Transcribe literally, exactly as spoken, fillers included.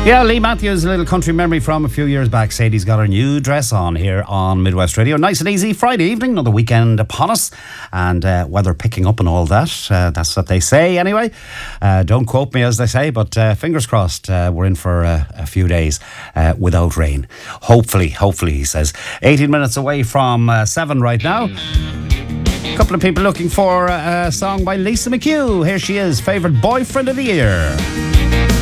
Yeah, Lee Matthews, a little country memory from a few years back. Sadie's got her new dress on here on Midwest Radio. Nice and easy Friday evening, another weekend upon us, and uh, weather picking up and all that. Uh, that's what they say anyway. Uh, don't quote me as they say, but uh, fingers crossed uh, we're in for uh, a few days uh, without rain. Hopefully, hopefully, he says. eighteen minutes away from uh, seven right now. A couple of people looking for a song by Lisa McHugh. Here she is, favourite boyfriend of the year.